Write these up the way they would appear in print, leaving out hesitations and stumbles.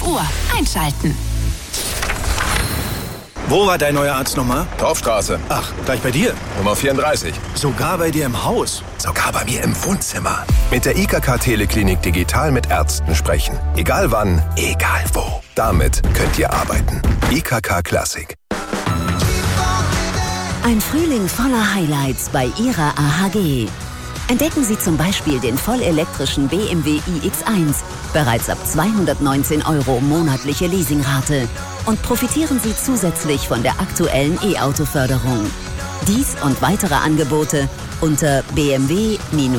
11 Uhr einschalten. Wo war dein neuer Arzt nochmal? Torfstraße. Ach, gleich bei dir? Nummer 34. Sogar bei dir im Haus? Sogar bei mir im Wohnzimmer. Mit der IKK Teleklinik digital mit Ärzten sprechen. Egal wann, egal wo. Damit könnt ihr arbeiten. IKK Classic. Ein Frühling voller Highlights bei Ihrer AHG. Entdecken Sie zum Beispiel den vollelektrischen BMW iX1, bereits ab 219 € monatliche Leasingrate. Und profitieren Sie zusätzlich von der aktuellen E-Auto-Förderung. Dies und weitere Angebote unter bmw-ahg.de.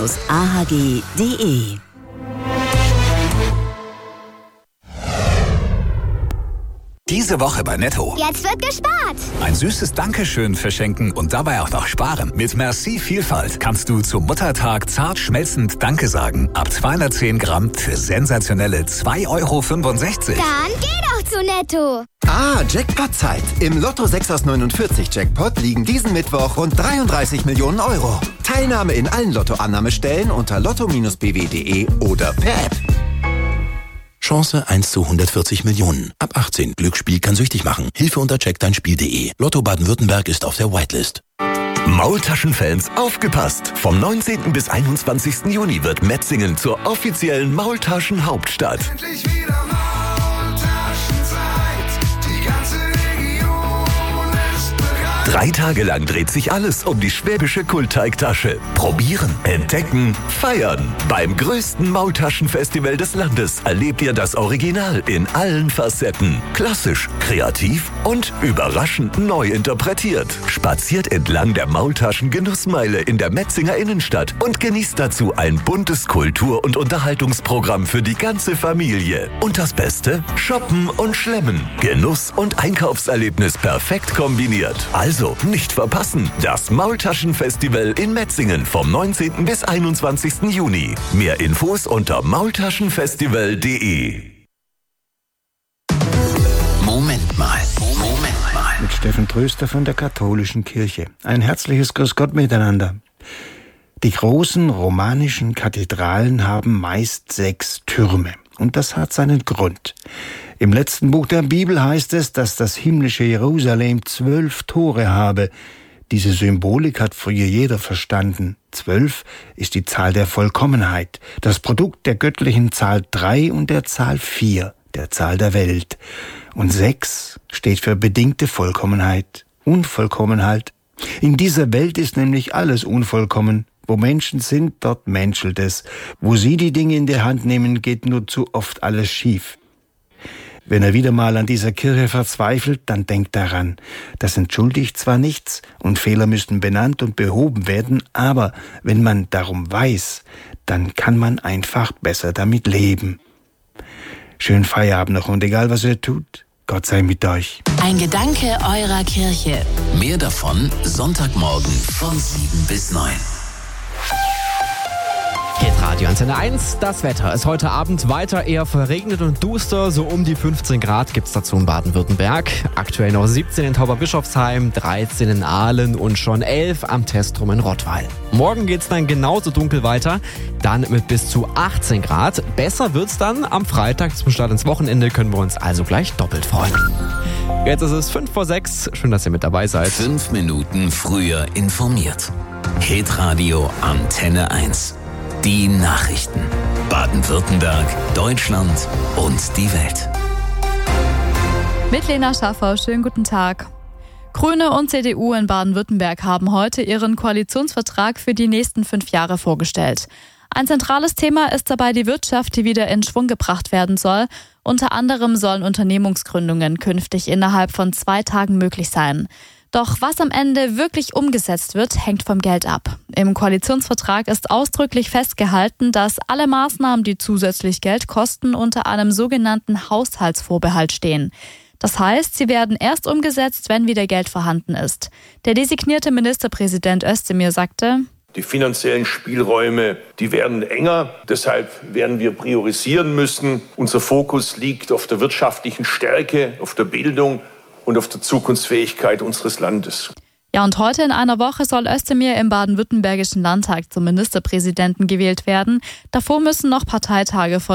Diese Woche bei Netto. Jetzt wird gespart. Ein süßes Dankeschön verschenken und dabei auch noch sparen. Mit Merci Vielfalt kannst du zum Muttertag zart schmelzend Danke sagen. Ab 210 Gramm für sensationelle 2,65 €. Dann geh doch zu Netto. Jackpot-Zeit. Im Lotto 6 aus 49 Jackpot liegen diesen Mittwoch rund 33 Millionen €. Teilnahme in allen Lottoannahmestellen unter lotto-bw.de oder per App. Chance 1 zu 140 Millionen. Ab 18. Glücksspiel kann süchtig machen. Hilfe unter checkdeinspiel.de. Lotto Baden-Württemberg ist auf der Whitelist. Maultaschenfans, aufgepasst! Vom 19. bis 21. Juni wird Metzingen zur offiziellen Maultaschen-Hauptstadt. Endlich wieder Maultaschenzeit. Die ganze Region ist bereit. 3 Tage lang dreht sich alles um die schwäbische Kultteigtasche. Probieren, entdecken, feiern. Beim größten Maultaschenfestival des Landes erlebt ihr das Original in allen Facetten. Klassisch, kreativ und überraschend neu interpretiert. Spaziert entlang der Maultaschen-Genussmeile in der Metzinger Innenstadt und genießt dazu ein buntes Kultur- und Unterhaltungsprogramm für die ganze Familie. Und das Beste? Shoppen und Schlemmen. Genuss und Einkaufserlebnis perfekt kombiniert. Also nicht verpassen. Das Maultaschenfestival in Metzingen vom 19. bis 21. Juni. Mehr Infos unter maultaschenfestival.de. Moment mal. Mit Steffen Tröster von der Katholischen Kirche. Ein herzliches Grüß Gott miteinander. Die großen romanischen Kathedralen haben meist 6 Türme. Und das hat seinen Grund. Im letzten Buch der Bibel heißt es, dass das himmlische Jerusalem 12 Tore habe. Diese Symbolik hat früher jeder verstanden. 12 ist die Zahl der Vollkommenheit, das Produkt der göttlichen Zahl 3 und der Zahl 4, der Zahl der Welt. Und 6 steht für bedingte Vollkommenheit, Unvollkommenheit. In dieser Welt ist nämlich alles unvollkommen. Wo Menschen sind, dort menschelt es. Wo sie die Dinge in die Hand nehmen, geht nur zu oft alles schief. Wenn er wieder mal an dieser Kirche verzweifelt, dann denkt daran, das entschuldigt zwar nichts und Fehler müssten benannt und behoben werden, aber wenn man darum weiß, dann kann man einfach besser damit leben. Schönen Feierabend noch und egal was ihr tut, Gott sei mit euch. Ein Gedanke eurer Kirche. Mehr davon Sonntagmorgen von 7 bis 9. Radio Antenne 1, das Wetter ist heute Abend weiter eher verregnet und duster, so um die 15 Grad gibt es dazu in Baden-Württemberg. Aktuell noch 17 in Tauberbischofsheim, 13 in Aalen und schon 11 am Testrum in Rottweil. Morgen geht's dann genauso dunkel weiter, dann mit bis zu 18 Grad. Besser wird's dann am Freitag zum Start ins Wochenende, können wir uns also gleich doppelt freuen. Jetzt ist es 5 vor 6, schön, dass ihr mit dabei seid. 5 Minuten früher informiert. Hitradio Antenne 1. Die Nachrichten. Baden-Württemberg, Deutschland und die Welt. Mit Lena Schaffer, schönen guten Tag. Grüne und CDU in Baden-Württemberg haben heute ihren Koalitionsvertrag für die nächsten 5 Jahre vorgestellt. Ein zentrales Thema ist dabei die Wirtschaft, die wieder in Schwung gebracht werden soll. Unter anderem sollen Unternehmungsgründungen künftig innerhalb von 2 Tagen möglich sein. Doch was am Ende wirklich umgesetzt wird, hängt vom Geld ab. Im Koalitionsvertrag ist ausdrücklich festgehalten, dass alle Maßnahmen, die zusätzlich Geld kosten, unter einem sogenannten Haushaltsvorbehalt stehen. Das heißt, sie werden erst umgesetzt, wenn wieder Geld vorhanden ist. Der designierte Ministerpräsident Özdemir sagte: Die finanziellen Spielräume, die werden enger. Deshalb werden wir priorisieren müssen. Unser Fokus liegt auf der wirtschaftlichen Stärke, auf der Bildung und auf der Zukunftsfähigkeit unseres Landes. Ja, und heute in einer Woche soll Özdemir im baden-württembergischen Landtag zum Ministerpräsidenten gewählt werden. Davor müssen noch Parteitage von